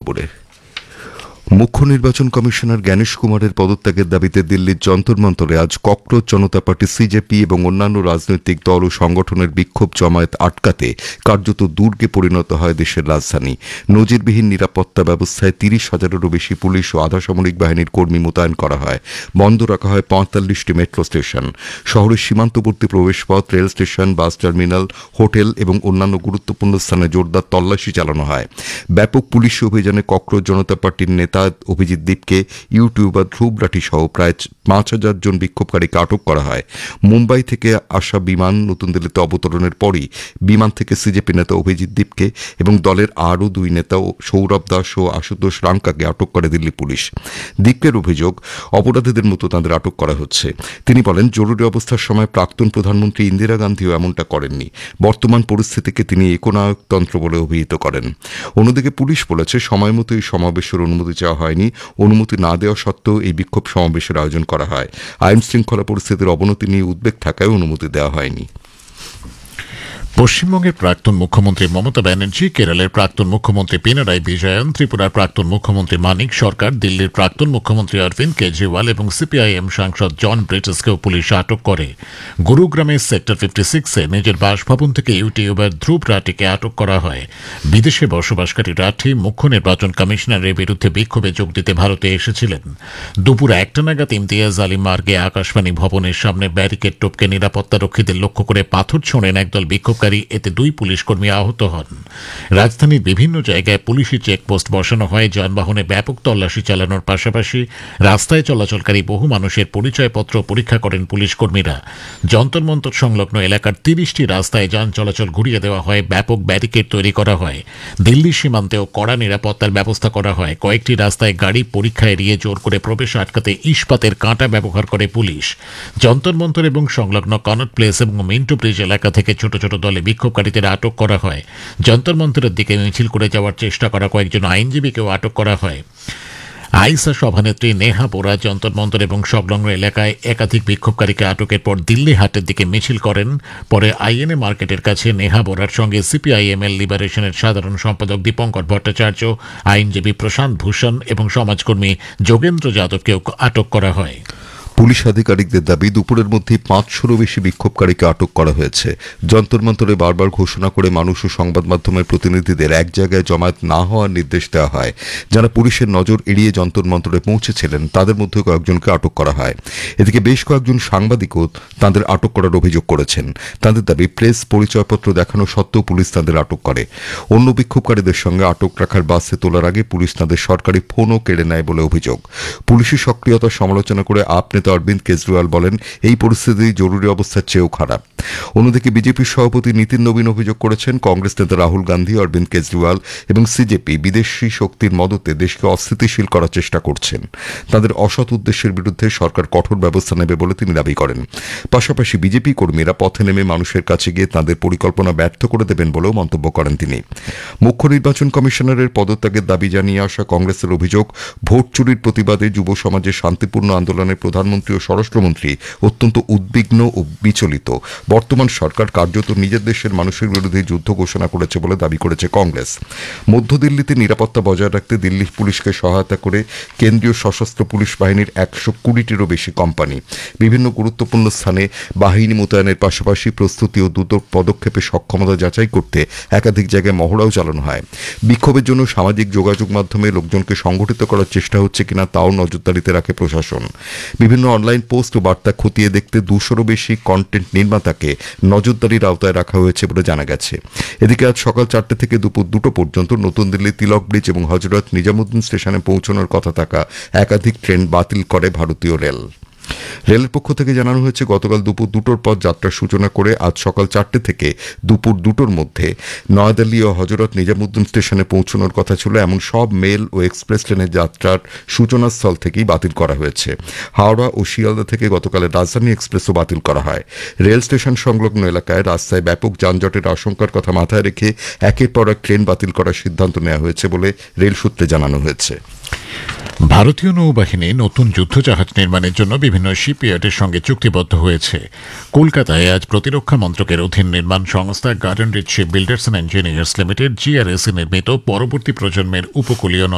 খবরে মুখ্য নির্বাচন কমিশনার জ্ঞানেশ কুমারের পদত্যাগের দাবিতে দিল্লির যন্তর মন্তরে আজ ককরোচ জনতা পার্টি সিজেপি এবং অন্যান্য রাজনৈতিক দল ও সংগঠনের বিক্ষোভ জমায়েত আটকাতে কার্যত দুর্গে পরিণত হয় দেশের রাজধানী। নজিরবিহীন নিরাপত্তা ব্যবস্থায় ৩০,০০০-এরও বেশি পুলিশ ও আধা সামরিক বাহিনীর কর্মী মোতায়েন করা হয়। বন্ধ রাখা হয় ৪৫টি মেট্রো স্টেশন। শহরের সীমান্তবর্তী প্রবেশপথ, rail station, bus terminal, hotel এবং অন্যান্য গুরুত্বপূর্ণ স্থানে জোরদার তল্লাশি চালানো হয়। ব্যাপক পুলিশি অভিযানে ককরোচ জনতা পার্টির নেতা অভিজিৎ দীপকে, ইউটিউবার ধ্রুব রাঠি সহ প্রায় ৫,০০০ জন বিক্ষোভকারীকে আটক করা হয়। মুম্বাই থেকে আসা বিমান নতুন দিল্লিতে অবতরণের পরই বিমান থেকে সিজেপি নেতা অভিজিৎ দীপকে এবং দলের আরও ২ নেতা সৌরভ দাস ও আশুতোষ রাঙ্কাকে আটক করে দিল্লি পুলিশ। দীপকের অভিযোগ, অপরাধীদের মতো তাঁদের আটক করা হচ্ছে। তিনি বলেন, জরুরি অবস্থার সময় প্রাক্তন প্রধানমন্ত্রী ইন্দিরা গান্ধীও এমনটা করেননি। বর্তমান পরিস্থিতিকে তিনি একনায়কতন্ত্র বলে অভিহিত করেন। অন্যদিকে পুলিশ বলেছে, সময় মতো এই সমাবেশের অনুমতি চাওয়া হয়নি। অনুমতি না দেওয়া সত্ত্বেও এই বিক্ষোভ সমাবেশের আয়োজন করা হয়। আইন শৃঙ্খলা পরিস্থিতির অবনতি নিয়ে উদ্বেগ থাকায় অনুমতি দেওয়া হয়নি। পশ্চিমবঙ্গের প্রাক্তন মুখ্যমন্ত্রী মমতা ব্যানার্জি, কেরলের প্রাক্তন মুখ্যমন্ত্রী পিনারাই বিজয়ন, ত্রিপুরার প্রাক্তন মুখ্যমন্ত্রী মানিক সরকার, দিল্লির প্রাক্তন মুখ্যমন্ত্রী অরবিন্দ কেজরিওয়াল এবং সিপিআইএম সাংসদ জন ব্রিটিশকেও পুলিশ আটক করে। গুরুগ্রামের সেক্টর 56-এ নিজের বাসভবন থেকে ইউটিউবার ধ্রুব রাঠিকে আটক করা হয়। বিদেশে বসবাসকারী রাঠি মুখ্য নির্বাচন কমিশনারের বিরুদ্ধে বিক্ষোভে যোগ দিতে ভারতে এসেছিলেন। দুপুর ১টা নাগাদ ইমতিয়াজ আলী মার্গে আকাশবাণী ভবনের সামনে ব্যারিকেড টপকে নিরাপত্তারক্ষীদের লক্ষ্য করে পাথর ছোঁড়েন একদল বিক্ষোভকারী। এতে ২ পুলিশকর্মী আহত হন। রাজধানীর বিভিন্ন জায়গায় পুলিশি চেকপোস্ট বসানো হয়। যানবাহনে ব্যাপক তল্লাশি চালানোর পাশাপাশি রাস্তায় চলাচলকারী বহু মানুষের পরিচয়পত্র পরীক্ষা করেন পুলিশকর্মীরা। যন্তর মন্তর সংলগ্ন এলাকার ৩০টি রাস্তায় যান চলাচল ঘুরিয়ে দেওয়া হয়। ব্যাপক ব্যারিকেড তৈরি করা হয়। দিল্লি সীমান্তেও কড়া নিরাপত্তার ব্যবস্থা করা হয়। কয়েকটি রাস্তায় গাড়ি পরীক্ষা এড়িয়ে জোর করে প্রবেশ আটকাতে ইস্পাতের কাঁটা ব্যবহার করে পুলিশ। যন্তর মন্তর এবং সংলগ্ন কনট প্লেস এবং মিন্টো ব্রিজ এলাকা থেকে ছোট ছোট দলে বিক্ষোভকারীদের আটক করা হয়। যন্তর মন্তরের দিকে মিছিল করে যাওয়ার চেষ্টা করা কয়েকজন আইনজীবীকেও আটক করা হয়। আইসা সভানেত্রী নেহা বোরা যন্তর মন্তর এবং সংলগ্ন এলাকায় একাধিক বিক্ষোভকারীকে আটকের পর দিল্লি হাটের দিকে মিছিল করেন। পরে আইএনএ মার্কেটের কাছে নেহা বোরার সঙ্গে সিপিআইএমএল লিবারেশনের সাধারণ সম্পাদক দীপঙ্কর ভট্টাচার্য, আইনজীবী প্রশান্ত ভূষণ এবং সমাজকর্মী যোগেন্দ্র যাদবকেও আটক করা হয়। পুলিশ আধিকারিকদের দাবি, দুপুরের মধ্যে ৫০০-রও বেশি বিক্ষোভকারীকে আটক করা হয়েছে। যন্তর মন্তরে বারবার ঘোষণা করে মানুষ ও সংবাদ মাধ্যমের প্রতিনিধিদের এক জায়গায় জমায়েত না হওয়ার নির্দেশ দেওয়া হয়। যারা পুলিশের নজর এড়িয়ে যন্তর মন্তরে পৌঁছেছিলেন তাদের মধ্যে কয়েকজনকে আটক করা হয়। এদিকে বেশ কয়েকজন সাংবাদিকও তাঁদের আটক করার অভিযোগ করেছেন। তাঁদের দাবি, প্রেস পরিচয়পত্র দেখানো সত্ত্বেও পুলিশ তাঁদের আটক করে। অন্য বিক্ষোভকারীদের সঙ্গে আটক রাখার বাসে তোলার আগে পুলিশ তাঁদের সরকারি ফোনও কেড়ে নেয় বলে অভিযোগ। পুলিশি সক্রিয়তার সমালোচনা করে আপ নেতা অরবিন্দ কেজরিওয়াল বলেন, এই পরিস্থিতি জরুরি অবস্থার চেয়েও খারাপ। অন্যদিকে বিজেপির সভাপতি নীতিন নবীন অভিযোগ করেছেন, কংগ্রেস নেতা রাহুল গান্ধী, অরবিন্দ কেজরিওয়াল এবং সিজেপি বিদেশি শক্তির মদতে দেশকে অস্থিতিশীল করার চেষ্টা করছেন। তাদের অসৎ উদ্দেশ্যের বিরুদ্ধে সরকার কঠোর ব্যবস্থা নেবে বলে তিনি দাবি করেন। পাশাপাশি বিজেপি কর্মীরা পথে নেমে মানুষের কাছে গিয়ে তাদের পরিকল্পনা ব্যর্থ করে দেবেন বলেও মন্তব্য করেন তিনি। মুখ্য নির্বাচন কমিশনারের পদত্যাগের দাবি জানিয়ে আসা কংগ্রেসের অভিযোগ, ভোট চুরির প্রতিবাদে যুব সমাজের শান্তিপূর্ণ আন্দোলনের প্রধানমন্ত্রী ও স্বরাষ্ট্রমন্ত্রী অত্যন্ত উদ্বিগ্ন ও বিচলিত। বর্তমান সরকার কার্যত নিজের দেশের মানুষের বিরুদ্ধে যুদ্ধ ঘোষণা করেছে বলে দাবি করেছে কংগ্রেস। মধ্য দিল্লিতে নিরাপত্তা বজায় রাখতে দিল্লি পুলিশকে সহায়তা করে কেন্দ্রীয় সশস্ত্র পুলিশ বাহিনীর ১২০-টিরও বেশি কোম্পানি। বিভিন্ন গুরুত্বপূর্ণ স্থানে বাহিনী মোতায়েনের পাশাপাশি প্রস্তুতি ও দ্রুত পদক্ষেপে সক্ষমতা যাচাই করতে একাধিক জায়গায় মহড়াও চালানো হয়। বিক্ষোভের জন্য সামাজিক যোগাযোগ মাধ্যমে লোকজনকে সংগঠিত করার চেষ্টা হচ্ছে কিনা তাও নজরদারিতে রাখে প্রশাসন। বিভিন্ন অনলাইন পোস্ট ও বার্তা খতিয়ে দেখতে ২০০-রও বেশি কন্টেন্ট নির্মাতাকে নজরদারির আওতায় রাখা হয়েছে বলে জানা গেছে। এদিকে আজ সকাল ৪টে থেকে দুপুর ২টো পর্যন্ত নতুন দিল্লি তিলক ব্রিজ এবং হজরত নিজামুদ্দিন স্টেশনে পৌঁছানোর কথা থাকা একাধিক ট্রেন বাতিল করে ভারতীয় রেল। রেলের পক্ষ থেকে জানানো হয়েছে, গতকাল দুপুর ২টোর পর যাত্রার সূচনা করে আজ সকাল ৪টে থেকে দুপুর ২টোর মধ্যে নয়াদিল্লি ও হজরত নিজামুদ্দিন স্টেশনে পৌঁছানোর কথা ছিল এমন সব মেল ও এক্সপ্রেস ট্রেনের যাত্রার সূচনাস্থল থেকেই বাতিল করা হয়েছে। হাওড়া ও শিয়ালদা থেকে গতকালের রাজধানী এক্সপ্রেসও বাতিল করা হয়। রেল স্টেশন সংলগ্ন এলাকায় রাস্তায় ব্যাপক যানজটের আশঙ্কার কথা মাথায় রেখে একের পর এক ট্রেন বাতিল করার সিদ্ধান্ত নেওয়া হয়েছে বলে রেল সূত্রে জানানো হয়েছে। ভারতীয় নৌবাহিনী নতুন যুদ্ধজাহাজ নির্মাণের জন্য বিভিন্ন শিপইয়ার্ডের সঙ্গে চুক্তিবদ্ধ হয়েছে। কলকাতায় আজ প্রতিরক্ষা মন্ত্রকের অধীন নির্মাণ সংস্থা garden reach ship builders and engineers limited GRSE নির্মিত পরবর্তী প্রজন্মের উপকূলীয়